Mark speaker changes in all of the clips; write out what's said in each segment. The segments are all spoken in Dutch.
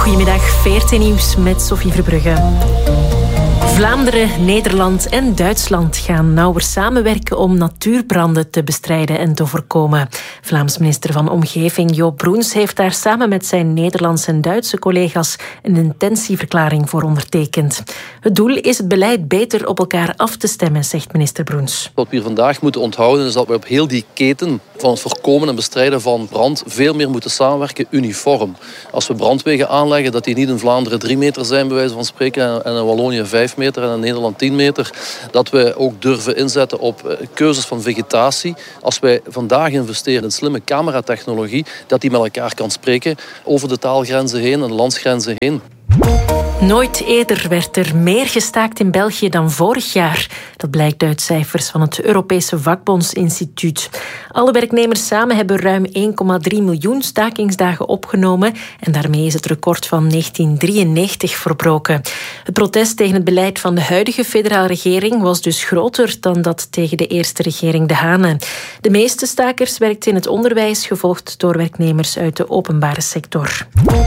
Speaker 1: Goedemiddag, VRT Nieuws met Sophie Verbrugge. Vlaanderen, Nederland en Duitsland gaan nauwer samenwerken om natuurbranden te bestrijden en te voorkomen. Vlaams minister van Omgeving Joop Broens heeft daar samen met zijn Nederlandse en Duitse collega's een intentieverklaring voor ondertekend. Het doel is het beleid beter op elkaar af te stemmen, zegt minister Broens.
Speaker 2: Wat we hier vandaag moeten onthouden is dat we op heel die keten van het voorkomen en bestrijden van brand veel meer moeten samenwerken uniform. Als we brandwegen aanleggen, dat die niet in Vlaanderen 3 meter zijn, bij wijze van spreken, en in Wallonië 5 meter en in Nederland 10 meter. Dat we ook durven inzetten op keuzes van vegetatie. Als wij vandaag investeren in slimme cameratechnologie, dat die met elkaar kan spreken over de taalgrenzen heen en de landsgrenzen heen.
Speaker 1: Nooit eerder werd er meer gestaakt in België dan vorig jaar. Dat blijkt uit cijfers van het Europese Vakbondsinstituut. Alle werknemers samen hebben ruim 1,3 miljoen stakingsdagen opgenomen en daarmee is het record van 1993 verbroken. Het protest tegen het beleid van de huidige federale regering was dus groter dan dat tegen de eerste regering De Hane. De meeste stakers werkten in het onderwijs, gevolgd door werknemers uit de openbare sector.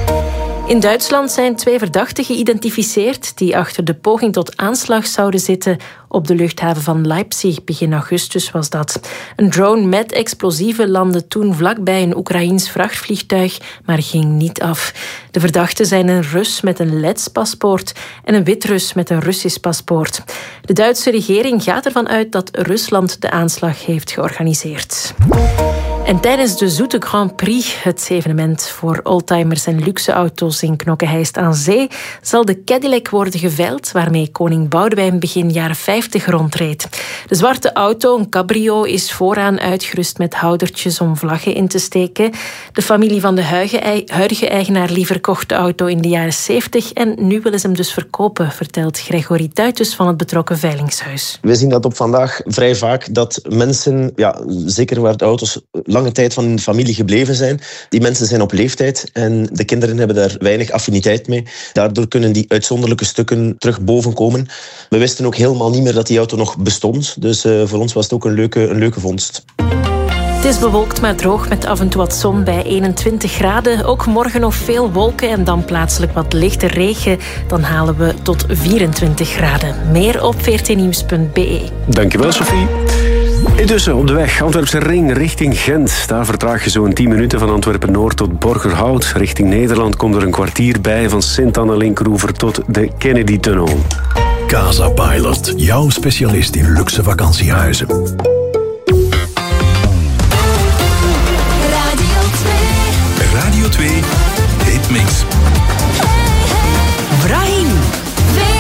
Speaker 1: In Duitsland zijn 2 verdachten geïdentificeerd die achter de poging tot aanslag zouden zitten op de luchthaven van Leipzig. Begin augustus was dat. Een drone met explosieven landde toen vlakbij een Oekraïens vrachtvliegtuig, maar ging niet af. De verdachten zijn een Rus met een Lets paspoort en een Wit-Rus met een Russisch paspoort. De Duitse regering gaat ervan uit dat Rusland de aanslag heeft georganiseerd. En tijdens de Zoete Grand Prix, het evenement voor oldtimers en luxe auto's in Knokke-Heist aan Zee, zal de Cadillac worden geveild waarmee koning Boudewijn begin jaren 50 rondreed. De zwarte auto, een cabrio, is vooraan uitgerust met houdertjes om vlaggen in te steken. De familie van de huidige eigenaar liever kocht de auto in de jaren 70 en nu willen ze hem dus verkopen, vertelt Gregory Tuitus van het betrokken veilingshuis.
Speaker 3: We zien dat op vandaag vrij vaak dat mensen, zeker waar de auto's lange tijd van hun familie gebleven zijn, die mensen zijn op leeftijd en de kinderen hebben daar weinig affiniteit mee. Daardoor kunnen die uitzonderlijke stukken terug bovenkomen. We wisten ook helemaal niet meer dat die auto nog bestond, dus voor ons was het ook een leuke vondst.
Speaker 1: Het is bewolkt maar droog met af en toe wat zon bij 21 graden. Ook morgen nog veel wolken en dan plaatselijk wat lichte regen. Dan halen we tot 24 graden. Meer op vrtnieuws.be.
Speaker 4: Dankjewel, Sophie. Intussen op de weg Antwerpse Ring richting Gent. Daar vertraag je zo'n 10 minuten van Antwerpen-Noord tot Borgerhout. Richting Nederland komt er een kwartier bij van Sint-Anna-Linkroever tot de Kennedy-tunnel.
Speaker 5: Casa Pilot, jouw specialist in luxe vakantiehuizen.